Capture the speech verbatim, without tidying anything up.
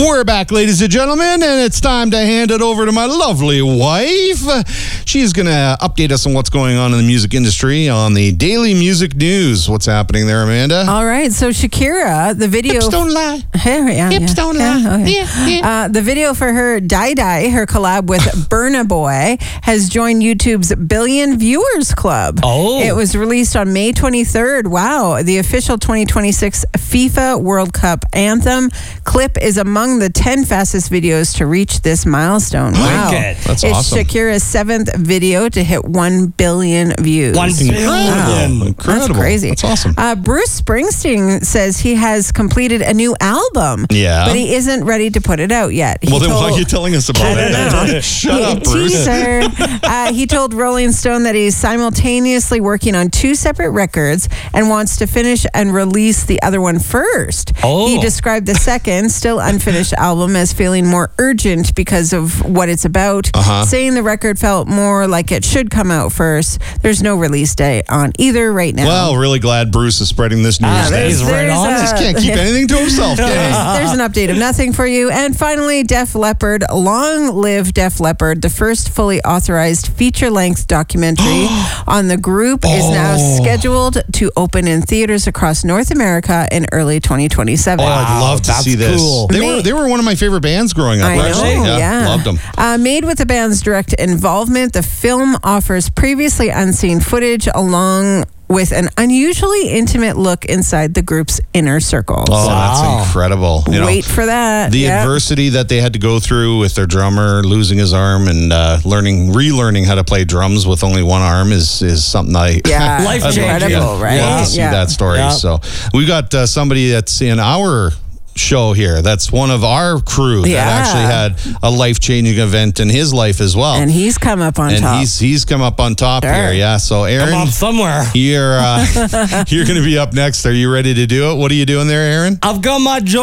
We're back, ladies and gentlemen, and it's time to hand it over to my lovely wife. She's going to update us on what's going on in the music industry on the Daily Music News. What's happening there, Amanda? All right, so Shakira, the video... Hips don't lie. Yeah, yeah, Hips yeah. don't yeah, lie. okay. Yeah, yeah. Uh, the video for her Die Die, her collab with Burna Boy, has joined YouTube's Billion Viewers Club. Oh. It was released on May twenty-third. Wow. The official twenty twenty-six FIFA World Cup anthem clip is among the ten fastest videos to reach this milestone. Wow. Wicked. That's it's awesome. Shakira's seventh video to hit one billion views. One billion. Incredible. Incredible. That's crazy. That's awesome. Uh, Bruce Springsteen says he has completed a new album. Yeah. But he isn't ready to put it out yet. He well, then why told- are you telling us about it? Shut up, Bruce. Teaser. uh, he told Rolling Stone that he's simultaneously working on two separate records and wants to finish and release the other one first. Oh. He described the second, still unfinished album as feeling more urgent because of what it's about, Uh-huh. saying the record felt more like it should come out first. There's no release date on either right now. Well, really glad Bruce is spreading this news. Ah, then. he's right There's on a- it. Just can't keep anything to himself, can he? There's an update of nothing for you. And finally, Def Leppard, Long Live Def Leppard, the first fully authorized feature-length documentary on the group is now scheduled to open in theaters across North America in early twenty twenty-seven. Oh, I'd love to that's see this. cool. They May- were they were one of my favorite bands growing up. I know, actually. yeah. Loved them. Uh, made with the band's direct involvement, the film offers previously unseen footage along with an unusually intimate look inside the group's inner circle. Oh, So that's Wow. incredible. You know, wait for that. the Yep. adversity that they had to go through with their drummer losing his arm and uh, learning, relearning how to play drums with only one arm is is something I Yeah, Life I'd love to- incredible, right? Love to see Yeah. that story. Yeah. So we got uh, somebody that's in our show here. That's one of our crew that Yeah. actually had a life changing event in his life as well. And he's come up on And top. he's he's come up on top Sure. here. Yeah. So Aaron, Come up somewhere. you're uh, you're going to be up next. Are you ready to do it? What are you doing there, Aaron? I've got my